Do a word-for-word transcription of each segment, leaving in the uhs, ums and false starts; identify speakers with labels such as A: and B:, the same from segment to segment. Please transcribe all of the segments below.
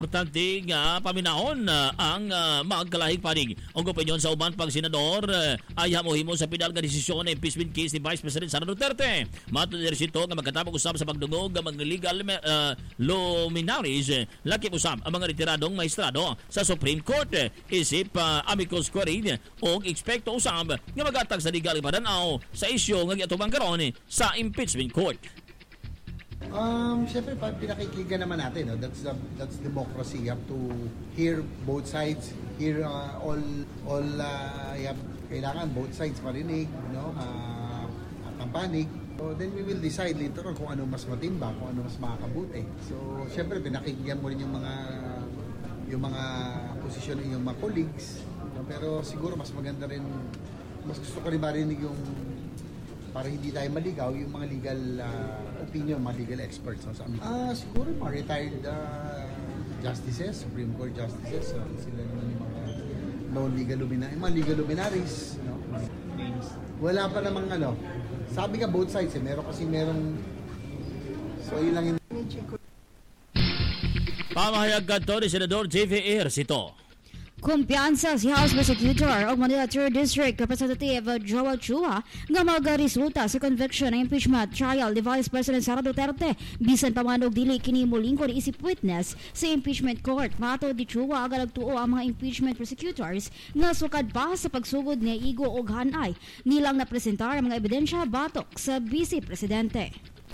A: Importante nga paminahon uh, ang uh, magkalahig panig. Ang opinyon sa uban pag senador uh, ay hamuhimo sa pinal nga desisyon ng impeachment case ni Vice President Sara Duterte. Matudin sito nga magkatapos usab sa pagdungog ng mga legal uh, luminaries, laki usab ang mga retiradong maestrado sa Supreme Court. Isip uh, amicus curiae o ekspekto usab nga magatag sa legal ipadanaw sa isyu nga giatubang karon sa impeachment court.
B: Um, Siyempre, pinakikinggan naman natin. No? That's the, that's democracy. You have to hear both sides. Hear uh, all, all uh, you have, kailangan both sides marinig, no? uh, at ang panig. So then we will decide later on kung ano mas matimba, kung ano mas makakabuti. So, siyempre, pinakikinggan mo rin yung mga yung mga posisyon ng iyong mga colleagues. No? Pero siguro, mas maganda rin, mas gusto ko rin marinig yung para hindi tayo maligaw, yung mga legal uh, opinion, mga legal experts. No, sa amin. Ah, siguro mga retired uh, justices, Supreme Court justices, uh, sila naman yung mga non-legal luminaries, mga legal luminaries. No? Wala pa namang ano. Sabi ka both sides, eh. Meron kasi merong, so yun lang yung
A: pamahayag kadto ni Senador J V Ejercito.
C: Kumpiyansa si House Prosecutor o Manila third District Representative Joel Chua nga magaresulta sa conviction ng impeachment trial ni Vice President Sara Duterte bisan pa man og dili kini molingkod isip witness sa impeachment court. Matod ni Chua nga nagtuo ang mga impeachment prosecutors nga sukad pa sa pagsugod ni Igo og hanay nilang napresentar ang mga ebidensya batok sa Vice Presidente.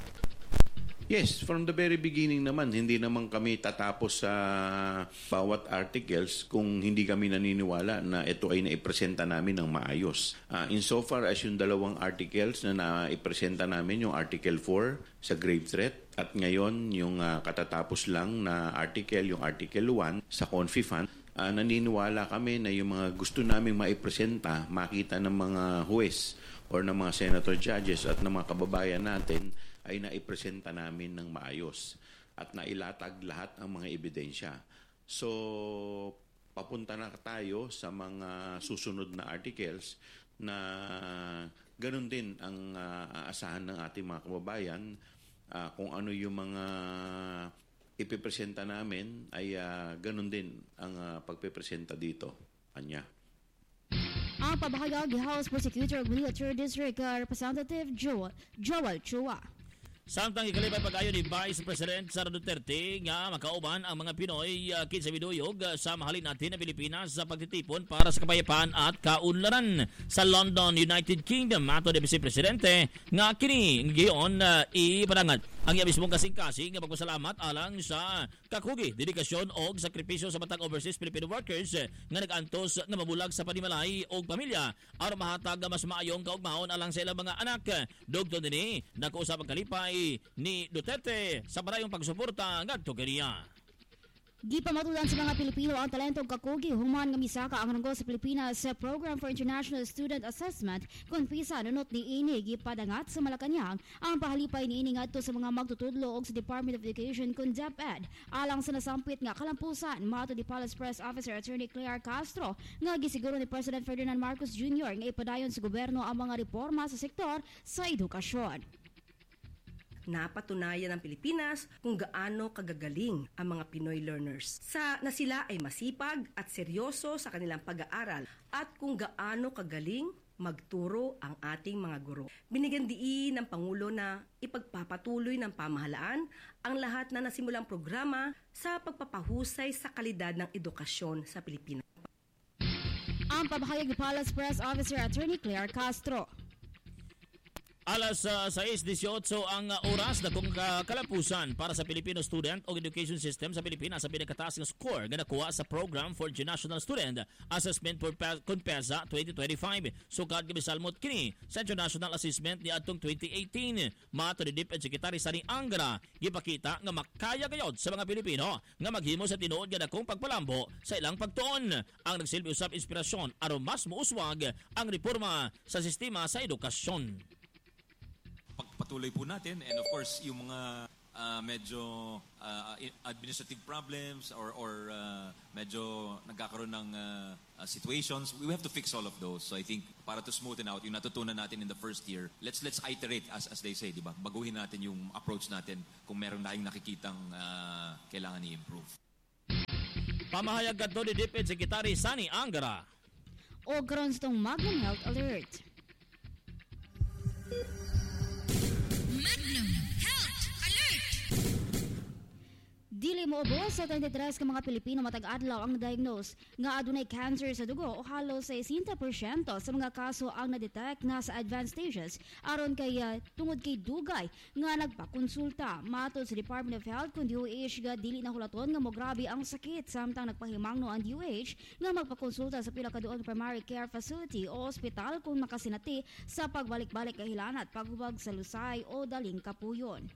D: Yes, from the very beginning naman, hindi naman kami tatapos sa bawat articles kung hindi kami naniniwala na ito ay naipresenta namin ng maayos. Uh, insofar as yung dalawang articles na naipresenta namin, yung Article four sa grave threat at ngayon yung uh, katatapos lang na article, yung Article one sa Confifund, uh, naniniwala kami na yung mga gusto naming maipresenta, makita ng mga huwes or ng mga senator judges at ng mga kababayan natin, ay naipresenta namin ng maayos at nailatag lahat ang mga ebidensya. So, papunta na tayo sa mga susunod na articles na ganun din ang uh, aasahan ng ating mga kababayan. Uh, kung ano yung mga ipipresenta namin ay uh, ganun din ang uh, pagpipresenta dito. Anya.
C: Ang pabahayag ni House Prosecutor of Manila third District uh, Representative Joel, Joel Chua.
A: Samtang ikalipay pag-ayo ni Vice President Sara Duterte nga makauban ang mga Pinoy uh, kinsa biduyog uh, sa mahalin natin na Pilipinas sa pagtitipon para sa kapayapaan at kaunlaran sa London, United Kingdom. Mato ni Vice Presidente nga kini giyon uh, ipadangat ang iya mismong kasing-kasing nga pagpasalamat alang sa kakugi, dedikasyon o sakripisyo sa matang overseas Filipino workers uh, nga nag-antos nga mabulag sa panimalay o pamilya aron mahatag mas maayong kaugmahon alang sa ilang mga anak. Dugtong dinhi nakuusap ang kalipay ni Duterte sa barayong pagsuporta ngadto kaniya.
C: Gipamatudan sa mga Pilipino ang talentong kakugi human nga misaka ang ranggol sa Pilipinas sa Program for International Student Assessment kung pisa nunot ni ini gipadangat sa Malacañang ang pahalipay ni ini ngadto sa mga magtutudlo og sa Department of Education kun DepEd alang sa nasampit nga kalampusan. Mato di Palace Press Officer Attorney Claire Castro nga gisiguro ni President Ferdinand Marcos Junior nga ipadayon sa gobyerno ang mga reforma sa sektor sa edukasyon.
E: Napatunayan ng Pilipinas kung gaano kagagaling ang mga Pinoy learners sa na sila ay masipag at seryoso sa kanilang pag-aaral at kung gaano kagaling magturo ang ating mga guro. Binigyan diin ng Pangulo na ipagpapatuloy ng pamahalaan ang lahat na nasimulang programa sa pagpapahusay sa kalidad ng edukasyon sa Pilipinas.
C: Ang pabahayag ni Palace Press Officer Attorney Claire Castro.
A: Alas uh, sais dieciocho ang uh, oras na kung uh, kalapusan para sa Filipino student o education system sa Pilipinas sa pinakataas ng score nga nakuha sa Program for International Student Assessment for Conpesa twenty twenty-five. Sukad kami salmot kini sa International Assessment ni atong twenty eighteen. Mato ni DepEd Secretary Sani Angara, gipakita nga makaya gayod sa mga Pilipino nga maghimo sa tinuod nga dakong pagpalambo sa ilang pagtuon. Ang nagsilbi usab inspirasyon aron mas muuswag ang reforma sa sistema sa edukasyon.
F: Pagpatuloy po natin and of course yung mga uh, medyo uh, administrative problems or or uh, medyo nagkakaroon ng uh, uh, situations, we have to fix all of those. So I think para to smoothen out yung natutunan natin in the first year, let's let's iterate as as they say, di ba? Baguhin natin yung approach natin kung meron tayong nakikitang uh, kailangan i-improve.
A: Pamahayag kadto ni D E P E D Secretary Sani Angara.
C: O karon sa itong Magnum Health Alert.
G: Magnum Health Alert!
C: Dili mo ubos sa twenty-three ka mga Pilipino matag adlaw ang na-diagnose nga adunay cancer sa dugo o halos sixty percent sa mga kaso ang na-detect na sa advanced stages aron kay uh, tungod kay dugay nga nagpakonsulta. Matod sa Department of Health kun D O H nga dili na hulaton nga mo grabe ang sakit samtang nagpahimangno ang D O H nga magpakonsulta sa pila ka duol primary care facility o ospital kung makasinati sa pagbalik-balik kahilan at paghubag sa lusay o daling kapuyon.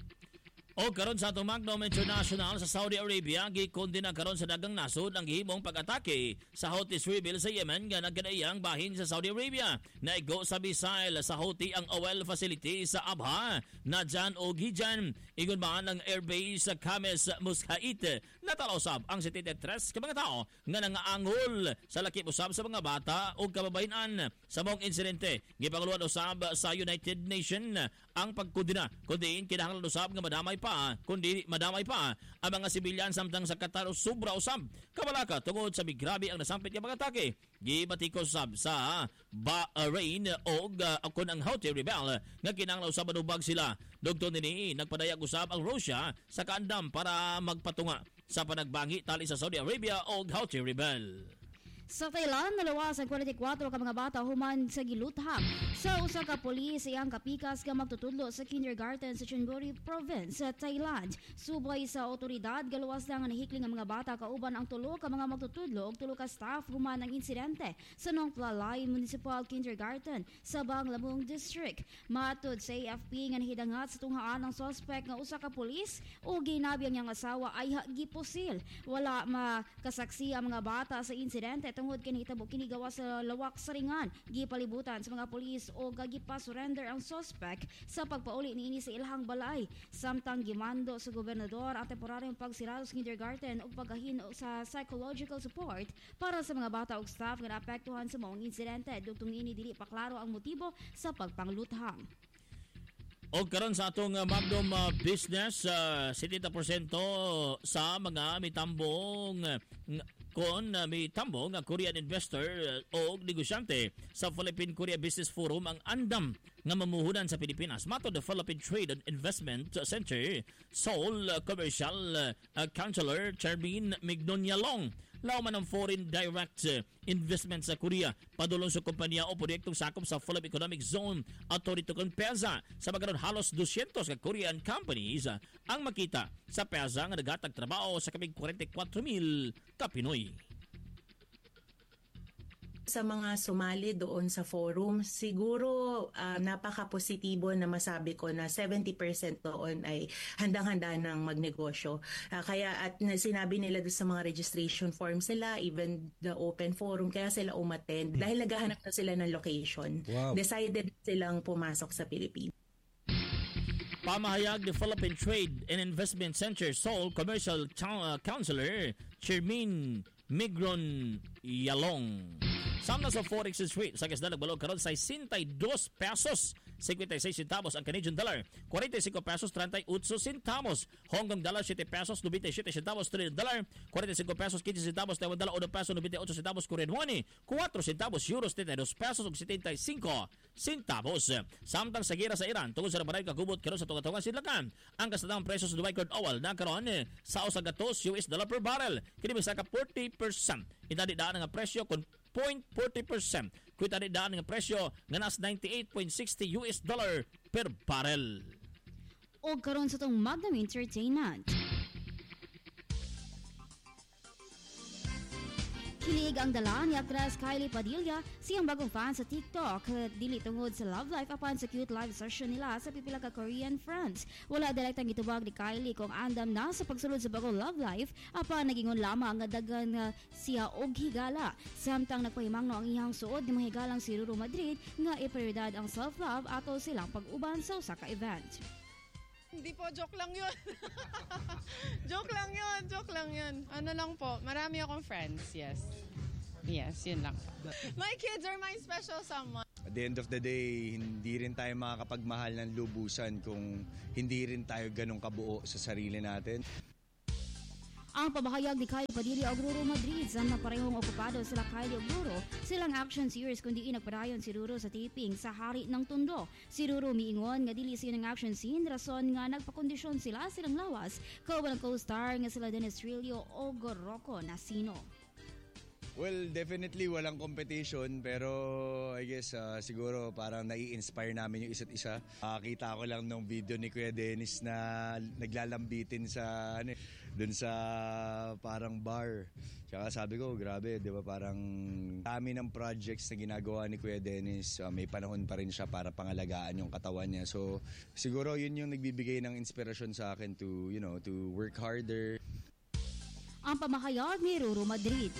A: O karon sa atong Magnum International sa Saudi Arabia, gikondena karon sa dagang nasod ang gihimong pag-atake sa Houthi rebel sa Yemen nga nagkadaiyang bahin sa Saudi Arabia. Naigo sa missile sa Houthi ang oil facility sa Abha, Najan o Gijan. Ingon man ang airbase sa Khamis Mushait. Natalosab ang seventy-three ka mga tao nga nangaangol sa lakip usab sa mga bata o kababayenan. Sa mong insidente, gipanguluan usab sa United Nations ang pagkondena kundi kinahanglan usab nga madamay pa kundi madamay pa ang mga sibilyan samtang sa Qatar sobra usab kabalaka tungod sa migrabe ang nasampit nga mga atake. Gibatikos usab sa Bahrain og uh, akon ang Houthi rebel nga kinahanglan usab manubag sila. Dugtong nini nagpadayag usab ang Russia sa kaandam para magpatunga sa panagbangi tali sa Saudi Arabia og Houthi rebel.
C: Sa Thailand, nalawas ang forty-four ka mga bata human sa giluthang sa usa ka pulis iyang kapikas nga magtutudlo sa kindergarten sa Chonburi Province sa Thailand. Subay sa otoridad, galuwas lang ang nahikling ang mga bata kauban ang tulo ka mga magtutudlo ug tulo ka staff human ang insidente sa Nongplalay Municipal Kindergarten sa Banglamung District. Matod sa A F P nga nahidangat sa tunghaan ng suspect nga usa ka pulis o ginabi ang iyang asawa ay gipusil. Wala makasaksi ang mga bata sa insidente tungod kini hitabo kini gawa sa lawak sa ringan. Gipalibutan sa mga pulis o gagipa-surrender ang suspect sa pagpauli niini sa ilahang balay. Samtang gimando sa gobernador ang temporaryong pagsirado sa kindergarten ug paggahin sa psychological support para sa mga bata ug staff nga naapektuhan sa maong insidente. Dugtong ini dili pa klaro ang motibo sa pagpangluthang.
A: O karon sa atong uh, Magnum uh, business, uh, seventy percent sa mga mitambong uh, kon uh, may tambong ang Korean investor uh, o negosyante sa Philippine Korea Business Forum ang andam nga mamuhunan sa Pilipinas. Matod the Philippine Trade and Investment Center, Seoul uh, Commercial uh, Councilor Charmin Mignonyalong. Law man ang foreign direct uh, investment sa Korea padulong sa kompanya o proyektong sakop sa Philippine Economic Zone Authority kon PEZA. Sa baganon halos two hundred ka Korean companies uh, ang makita sa PEZA nga nagatag trabaho sa kaming forty-four mil ka Pinoy.
H: Sa mga sumali doon sa forum, siguro uh, napaka-positibo na masabi ko na seventy percent doon ay handang-handa ng magnegosyo. Uh, kaya at sinabi nila doon sa mga registration forms sila, even the open forum, kaya sila umattend hmm. dahil naghahanap na sila ng location. Wow. Decided silang pumasok sa Pilipinas.
A: Pamahayag ni Philippine Trade and Investment Center Seoul Commercial Councilor Charmin Migron Yalong. Samna sa forex rate sa kasda nagbalog karon sa sixty-two pesos fifty-six centavos ang Canadian dollar, forty-five pesos thirty-eight centavos Hong Kong dollar, seven pesos ninety-seven centavos Australian dollar, forty-five pesos fifty centavos Taiwan dollar, one peso ninety-eight centavos Korean won, four centavos euros, thirty-two pesos ug seventy-five centavos. Samtang sa gira sa Iran tungod sa nabaray kagubot karon sa tunga-tunga sidlakan, ang kasadang presyo sa Dubai crude oil na karon sa usa ka U S dollar per barrel kini bisa ka forty percent. Itadi daan nga presyo kon zero point four zero percent. Kuit ari daan nga presyo nga nas ninety-eight point six zero U S dollar per barrel.
C: O karon sa tong Magnum Entertainment. Kilig ang dala ni actress Kylie Padilla siyang bagong fan sa TikTok. Dili tungod sa love life apan sa cute live session nila sa pipila ka Korean friends. Wala direktang gitubag ni Kylie kung andam na sa pagsulod sa bagong love life apan nagingon lamang nga dagan uh, siya og higala. Samtang nagpahimangno ang iyang suod ni mahigalang si Ruru Madrid nga iprioridad ang self-love ato silang pag-uban sa usa ka event.
I: Hindi po, joke lang yun. joke lang yun, joke lang yun. Ano lang po, marami akong friends, yes. Yes, yun lang po. My kids are my special someone.
J: At the end of the day, hindi rin tayo makakapagmahal ng lubusan kung hindi rin tayo ganun kabuo sa sarili natin.
C: Ang pamahayag ni Kylie Padilla og Ruro Madrid sa naparehong okupado sila Kylie ug Ruro silang action series kundi nagpadayon si Ruro sa taping sa Hari ng Tondo. Si Ruro miingon nga dili siya ng action scene rason nga nagpakondisyon sila silang lawas kauban ang co-star nga sila Dennis Trillo o Rocco Nasino.
J: Well, definitely walang competition pero I guess uh, siguro parang nai-inspire namin yung isa't isa. Nakita uh, ko lang nung video ni Kuya Dennis na naglalambitin sa ano, dun sa parang bar. Tsaka sabi ko, grabe, di ba parang dami ng projects na ginagawa ni Kuya Dennis. Uh, may panahon pa rin siya para pangalagaan yung katawan niya. So siguro yun yung nagbibigay ng inspirasyon sa akin to, you know, to work harder.
C: Ang pamahayag ni Ruro Madrid.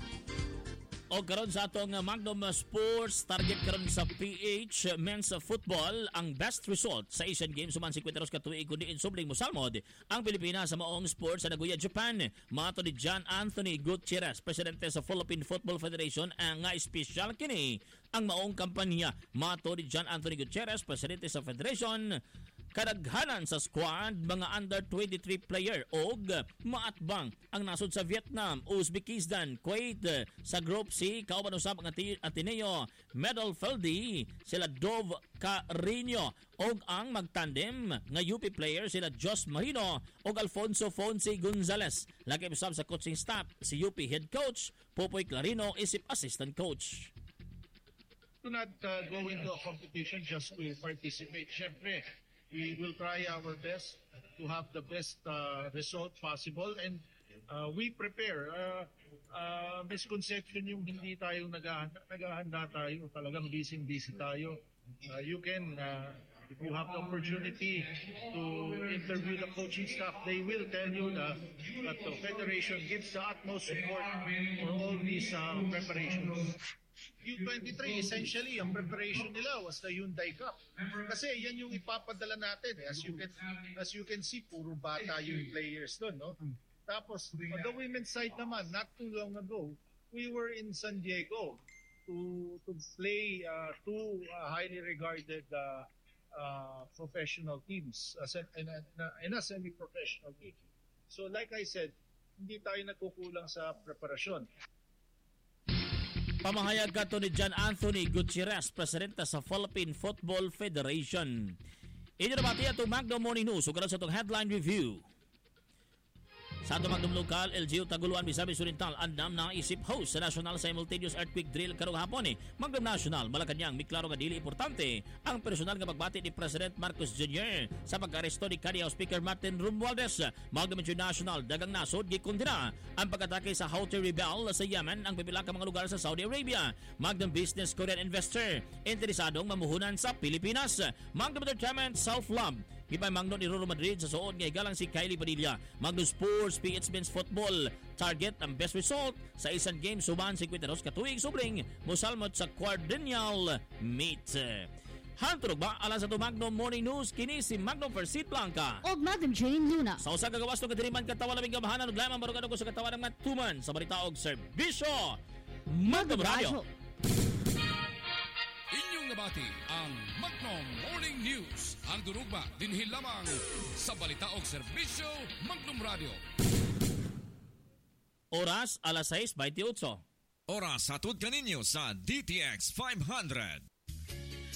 A: O karon sa atong Magnum Sports, target karon sa P H Men's Football ang best result sa Asian Games suman fifty ka tuig kundi insubling mosalmod ang Pilipinas sa maong sports sa Nagoya, Japan. Mato ni John Anthony Gutierrez, presidente sa Philippine Football Federation, ang nga espesyal kini ang maong kampanya. Mato ni John Anthony Gutierrez, presidente sa Federation, kadaghanan sa squad mga under twenty-three player og maatbang ang nasod sa Vietnam, Uzbekistan, Kuwait sa Group C. Kauban usab ang Ateneo Medalfeldi sila Dov Carino og ang magtandem nga U P player sila Jos Mahino og Alfonso Fonse Gonzalez. Lagi usab sa coaching staff si U P head coach Popoy Clarino isip assistant coach.
G: Do not uh, go into a competition just to participate. Syempre, we will try our best to have the best uh, result possible and uh, we prepare. Uh, uh, misconception yung hindi tayo naghahanda, naghahanda tayo. Talagang busy-busy tayo. Uh, you can, uh, if you have the opportunity to interview the coaching staff, they will tell you that, that the Federation gives the utmost support for all these uh, preparations. U twenty-three, essentially, ang preparation nila was the Hyundai Cup. Kasi yan yung ipapadala natin. As you can as you can see, puro bata yung players doon, no? Tapos, on the women's side naman, not too long ago, we were in San Diego to to play uh, two uh, highly regarded uh, uh, professional teams as a, in, a, in a semi-professional team. So, like I said, hindi tayo nagkukulang sa preparasyon.
A: Pamahayag kato ni John Anthony Gutierrez, presidente sa Philippine Football Federation. Inyo na bati atong Magnum Morning News. Ugaran sa itong headline review. Sa atong Magnum Local, L G U Taguluan, Misamis Oriental, andam na isip host sa National Simultaneous Earthquake Drill karong hapon eh. Magnum National, Malacanang, miklaro nga dili importante ang personal nga pagbati ni President Marcos Junior sa pag-aresto ni Kanya Speaker Martin Romualdez. Magnum International, dagang nasod, gikundina ang pag-atake sa Houthi rebel sa Yemen, ang pipilang ka mga lugar sa Saudi Arabia. Magnum Business Korean investor, interesadong mamuhunan sa Pilipinas. Magnum Entertainment, Self-Love, Gipay Magnum ni Ruro Madrid sa suod nga igalang si Kylie Padilla. Magnum Sports, P H Men's Football, target ang best result sa Asian Games suman fifty ka tuig subling mosalmot sa quadrennial meet. Hanturog ba alang sa ito Magnum Morning News kini si Magnum Persit Blanca
C: og Magnum Jane Luna.
A: Sa usa ka gawas no kadiriman katawa labing gabahanan ug lamang barugado ko sa katawa ng matuman sa balita og serbisyo Magnum Radio.
K: Inyong nabati ang Magnum Morning News. Ang durugba dinhi lamang sa balita og serbisyo Magnum Radio.
A: Oras alas seis twenty-eight.
K: Oras hatod kaninyo sa D T X five hundred.